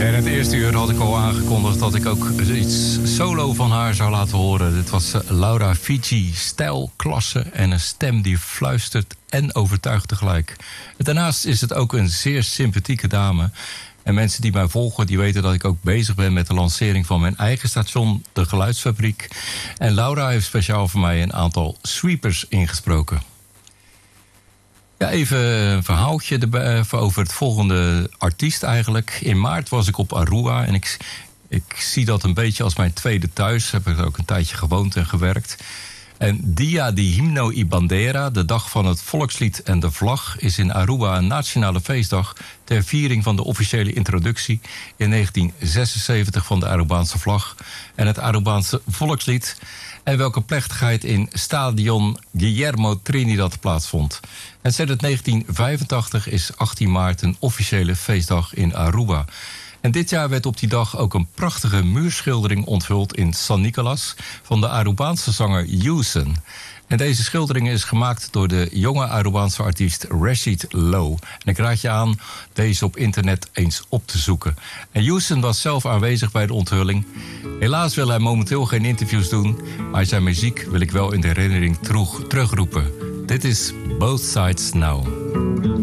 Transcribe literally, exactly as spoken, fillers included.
En het eerste uur had ik al aangekondigd dat ik ook iets solo van haar zou laten horen. Dit was Laura Fiji. Stijl, klasse en een stem die fluistert en overtuigt tegelijk. Daarnaast is het ook een zeer sympathieke dame. En mensen die mij volgen, die weten dat ik ook bezig ben met de lancering van mijn eigen station, De Geluidsfabriek. En Laura heeft speciaal voor mij een aantal sweepers ingesproken. Ja, even een verhaaltje erbij, over het volgende artiest eigenlijk. In maart was ik op Aruba en ik, ik zie dat een beetje als mijn tweede thuis. Heb ik ook een tijdje gewoond en gewerkt. En Dia de Himno y Bandera, de dag van het volkslied en de vlag, is in Aruba een nationale feestdag ter viering van de officiële introductie in negentien zesenzeventig van de Arubaanse vlag en het Arubaanse volkslied, en welke plechtigheid in Stadion Guillermo Trinidad plaatsvond. En sedert negentien vijfentachtig is achttien maart een officiële feestdag in Aruba. En dit jaar werd op die dag ook een prachtige muurschildering onthuld in San Nicolas van de Arubaanse zanger Houston. En deze schildering is gemaakt door de jonge Arubaanse artiest Rashid Low. En ik raad je aan deze op internet eens op te zoeken. En Houston was zelf aanwezig bij de onthulling. Helaas wil hij momenteel geen interviews doen, maar zijn muziek wil ik wel in de herinnering terug, terugroepen. Dit is Both Sides Now.